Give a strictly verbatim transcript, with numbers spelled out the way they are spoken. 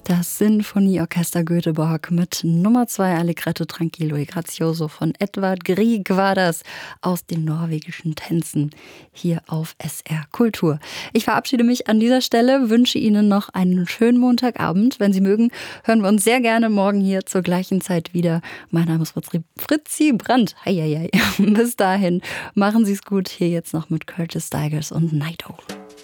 Das Sinfonieorchester Göteborg mit Nummer zwei Allegretto Tranquillo e Grazioso von Edvard Grieg war das aus den norwegischen Tänzen hier auf S R Kultur. Ich verabschiede mich an dieser Stelle, wünsche Ihnen noch einen schönen Montagabend. Wenn Sie mögen, hören wir uns sehr gerne morgen hier zur gleichen Zeit wieder. Mein Name ist Fritzi, Fritzi Brandt. Heieiei. Bis dahin, machen Sie es gut. Hier jetzt noch mit Curtis Stigers und Night Owl.